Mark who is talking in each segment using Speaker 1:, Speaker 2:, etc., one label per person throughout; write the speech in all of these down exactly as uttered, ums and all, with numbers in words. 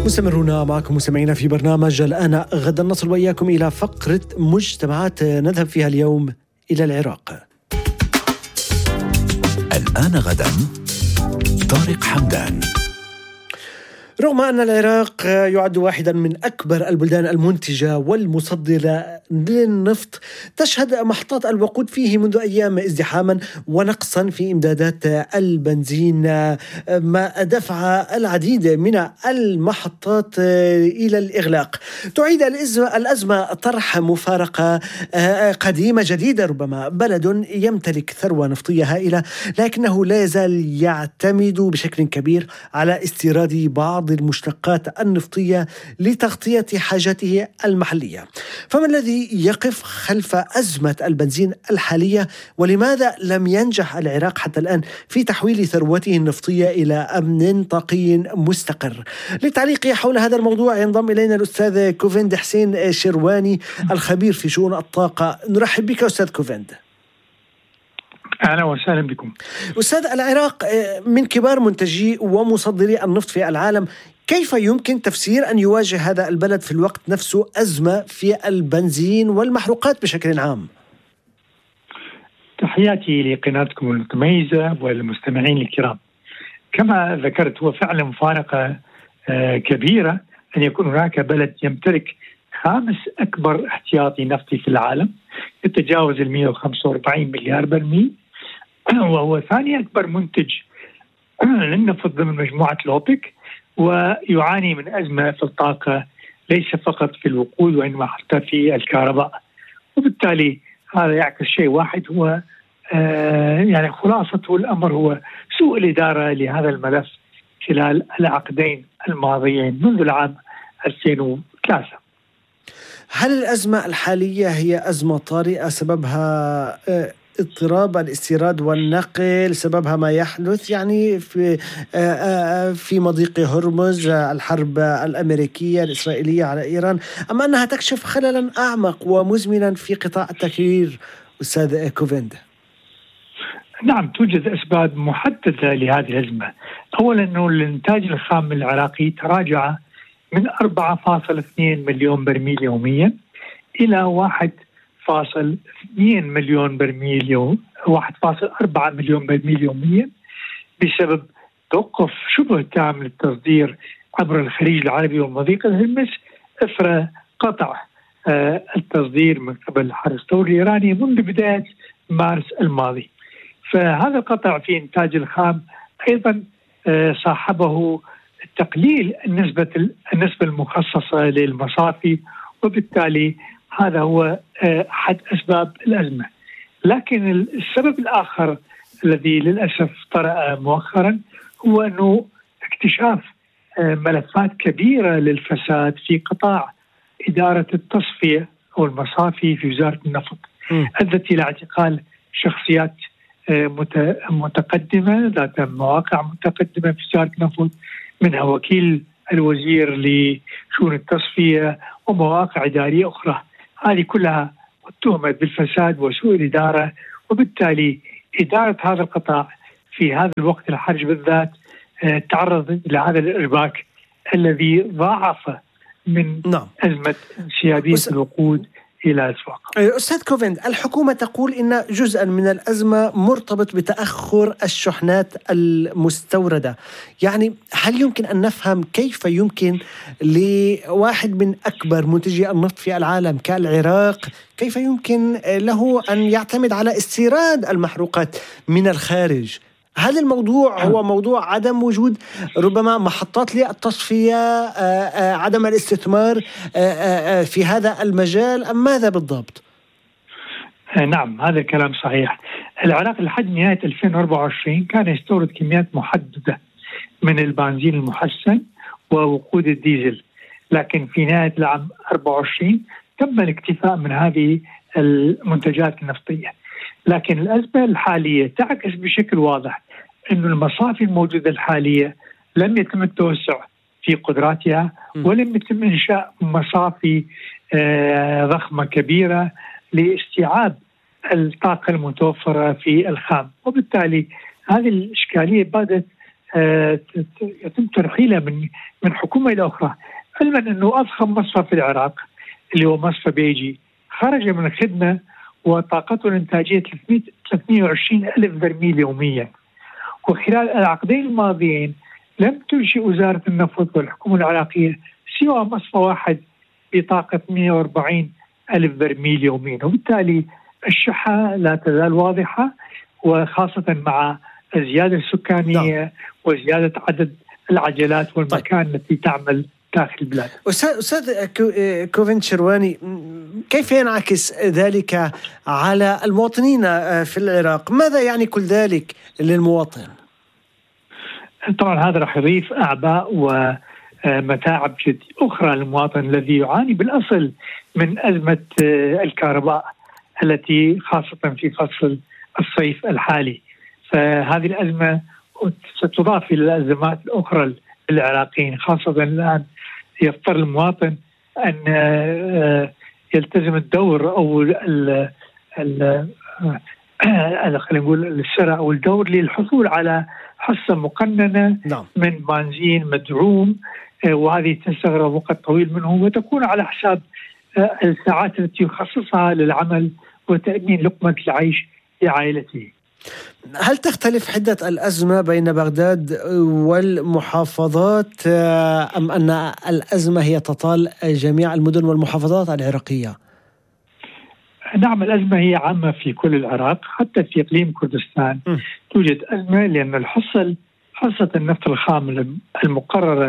Speaker 1: مستمرون معكم مستمعينا في برنامج الآن غدا، نصل وإياكم إلى فقرة مجتمعات نذهب فيها اليوم إلى العراق.
Speaker 2: الآن غدا، طارق حمدان.
Speaker 1: رغم أن العراق يعد واحدا من أكبر البلدان المنتجة والمصدرة للنفط، تشهد محطات الوقود فيه منذ أيام ازدحاما ونقصا في إمدادات البنزين، ما دفع العديد من المحطات إلى الإغلاق. تعيد الأزمة طرح مفارقة قديمة جديدة. ربما بلد يمتلك ثروة نفطية هائلة لكنه لا يزال يعتمد بشكل كبير على استيراد بعض المشتقات النفطية لتغطية حاجاته المحلية. فما الذي يقف خلف أزمة البنزين الحالية، ولماذا لم ينجح العراق حتى الآن في تحويل ثروته النفطية إلى أمن طاقي مستقر؟ للتعليق حول هذا الموضوع ينضم إلينا الأستاذ كوفند حسين شرواني، الخبير في شؤون الطاقة. نرحب بك أستاذ كوفند.
Speaker 3: أهلا وسهلا بكم.
Speaker 1: أستاذ، العراق من كبار منتجي ومصدري النفط في العالم، كيف يمكن تفسير أن يواجه هذا البلد في الوقت نفسه أزمة في البنزين والمحروقات بشكل عام؟
Speaker 3: تحياتي لقناتكم المتميزة والمستمعين الكرام. كما ذكرت، هو فعلا مفارقة كبيرة أن يكون هناك بلد يمتلك خامس أكبر احتياطي نفطي في العالم يتجاوز ال مئة وخمسة وأربعين مليار برميل، وهو ثاني أكبر منتج للنفط ضمن مجموعة الأوبك، ويعاني من أزمة في الطاقة ليس فقط في الوقود وإنما حتى في الكهرباء. وبالتالي هذا يعكس شيء واحد، هو آه يعني خلاصة الأمر هو سوء الإدارة لهذا الملف خلال العقدين الماضيين منذ العام ألفين وثلاثة.
Speaker 1: هل الأزمة الحالية هي أزمة طارئة سببها اضطراب الاستيراد والنقل، سببها ما يحدث يعني في في مضيق هرمز، الحرب الأمريكية الإسرائيلية على إيران، أم أنها تكشف خللا أعمق ومزمنا في قطاع التكرير أستاذ كوفند؟
Speaker 3: نعم، توجد أسباب محددة لهذه الأزمة. أولا أنه الإنتاج الخام العراقي تراجع من أربعة فاصلة اثنين مليون برميل يوميا إلى واحد فاصل اثنين مليون برميل يوم واحد فاصل أربعة مليون برميل يوميا، بسبب توقف شبه تام للتصدير عبر الخليج العربي ومضيق الهرمز إثر قطع آه التصدير من قبل الحرس الثوري الإيراني منذ بداية مارس الماضي. فهذا القطع في إنتاج الخام أيضا آه صاحبه تقليل النسبة النسبة المخصصة للمصافي، وبالتالي هذا هو أحد أسباب الأزمة. لكن السبب الآخر الذي للأسف طرأ مؤخرا هو أنه اكتشاف ملفات كبيرة للفساد في قطاع إدارة التصفية أو المصافي في وزارة النفط، أدت إلى اعتقال شخصيات متقدمة ذات مواقع متقدمة في وزارة النفط، منها وكيل الوزير لشؤون التصفية ومواقع إدارية أخرى. هذه كلها اتهمت بالفساد وسوء الإدارة، وبالتالي إدارة هذا القطاع في هذا الوقت الحرج بالذات تعرض إلى هذا الإرباك الذي ضاعف من نعم. أزمة انسيابية أس... الوقود إلى الأسواق.
Speaker 1: أستاذ كوفند، الحكومة تقول إن جزءا من الأزمة مرتبط بتأخر الشحنات المستوردة. يعني هل يمكن أن نفهم كيف يمكن لواحد من أكبر منتجي النفط في العالم كالعراق كيف يمكن له أن يعتمد على استيراد المحروقات من الخارج؟ هل الموضوع هو موضوع عدم وجود ربما محطات للتصفية، عدم الاستثمار في هذا المجال، أم ماذا بالضبط؟
Speaker 3: نعم، هذا الكلام صحيح. العراق لحد نهاية ألفين وأربعة وعشرين كان يستورد كميات محددة من البنزين المحسن ووقود الديزل، لكن في نهاية العام أربعة وعشرين تم الاكتفاء من هذه المنتجات النفطية. لكن الأزمة الحالية تعكس بشكل واضح أن المصافي الموجودة الحالية لم يتم التوسع في قدراتها، ولم يتم إنشاء مصافي ضخمة كبيرة لاستيعاب الطاقة المتوفرة في الخام، وبالتالي هذه الإشكالية بدأت يتم ترحيلها من من حكومة إلى أخرى، علما أنه أضخم مصفى في العراق اللي هو مصفى بيجي خرج من الخدمة وطاقته الإنتاجية ثلاثمئة وعشرين ألف برميل يوميا. وخلال العقدين الماضيين لم تنشئ وزارة النفط والحكومة العراقية سوى مصفى واحد بطاقة مئة وأربعين ألف برميل يوميا، وبالتالي الشحة لا تزال واضحة، وخاصة مع الزيادة السكانية نعم. وزيادة عدد العجلات والمكان طيب. التي تعمل داخل البلاد.
Speaker 1: أستاذ كوفند شرواني، كيف ينعكس ذلك على المواطنين في العراق؟ ماذا يعني كل ذلك للمواطن؟
Speaker 3: طبعا هذا راح يضيف أعباء ومتاعب جد أخرى للمواطن الذي يعاني بالأصل من أزمة الكهرباء التي خاصة في فصل الصيف الحالي. فهذه الأزمة ستضاف إلى الأزمات الأخرى للعراقيين، خاصة الآن يضطر المواطن أن يلتزم الدور أو ال ال خلينا نقول السرعة أو الدور للحصول على حصة مقننة نعم. من بنزين مدعوم، وهذه تستغرق وقت طويل منه وتكون على حساب الساعات التي يخصصها للعمل وتأمين لقمة العيش لعائلته.
Speaker 1: هل تختلف حدة الأزمة بين بغداد والمحافظات أم أن الأزمة هي تطال جميع المدن والمحافظات العراقية؟
Speaker 3: نعم، الأزمة هي عامة في كل العراق، حتى في إقليم كردستان م. توجد أزمة، لأن الحصة حصة النفط الخام المقررة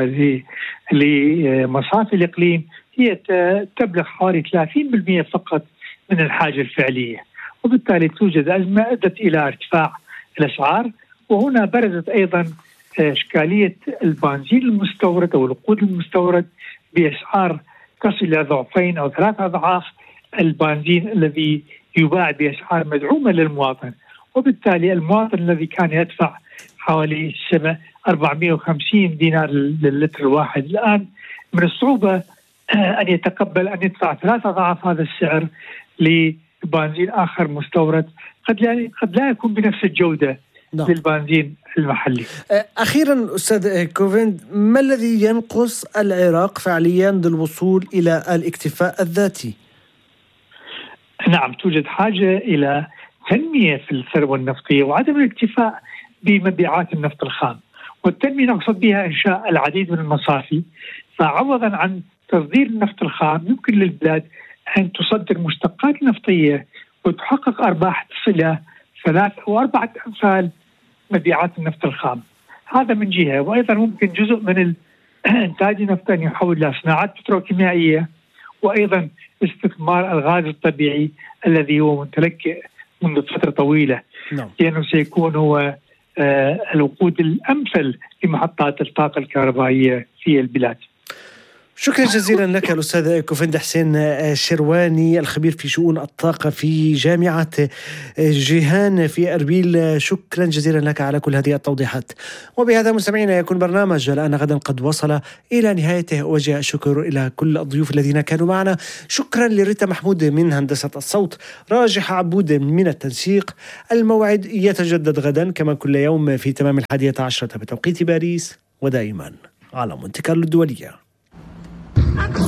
Speaker 3: لمصافي الإقليم هي تبلغ حوالي ثلاثين بالمئة فقط من الحاجة الفعلية، وبالتالي توجد أزمة أدت إلى ارتفاع الأسعار. وهنا برزت أيضا إشكالية البنزين المستورد أو الوقود المستورد بأسعار تصل إلى ضعفين أو ثلاثة أضعاف البنزين الذي يباع بأسعار مدعومة للمواطن، وبالتالي المواطن الذي كان يدفع حوالي أربعمئة وخمسين دينار للتر الواحد الآن من الصعوبة أن يتقبل أن يدفع ثلاثة أضعاف هذا السعر لبنزين آخر مستورد قد لا قد لا يكون بنفس الجودة نعم. للبنزين المحلي.
Speaker 1: أخيرا أستاذ كوفند، ما الذي ينقص العراق فعليا للوصول إلى الاكتفاء الذاتي؟
Speaker 3: نعم، توجد حاجة إلى تنمية في الثروة النفطية وعدم الاكتفاء بمبيعات النفط الخام، والتنمية نقصد بها إنشاء العديد من المصافي. فعوضا عن تصدير النفط الخام يمكن للبلاد أن تصدر مشتقات نفطية وتحقق أرباح تصل إلى ثلاث أو أربعة أمثال مبيعات النفط الخام. هذا من جهة، وأيضا ممكن جزء من إنتاج النفط أن يحول إلى صناعات بتروكيميائية، وأيضا استثمار الغاز الطبيعي الذي هو متلكئ منذ فترة طويلة نعم. لأنه سيكون هو آه الوقود الأمثل لمحطات الطاقة الكهربائية في البلاد.
Speaker 1: شكرا جزيلا لك الأستاذ كوفند حسين شرواني، الخبير في شؤون الطاقة في جامعة جيهان في أربيل. شكرا جزيلا لك على كل هذه التوضيحات. وبهذا مستمعينا يكون برنامج الآن غدا قد وصل إلى نهايته، وجه الشكر إلى كل الضيوف الذين كانوا معنا. شكرا لريتا محمود من هندسة الصوت، راجح عبود من التنسيق. الموعد يتجدد غدا كما كل يوم في تمام الحادية عشرة بتوقيت باريس، ودائما على مونتي كارلو الدولية.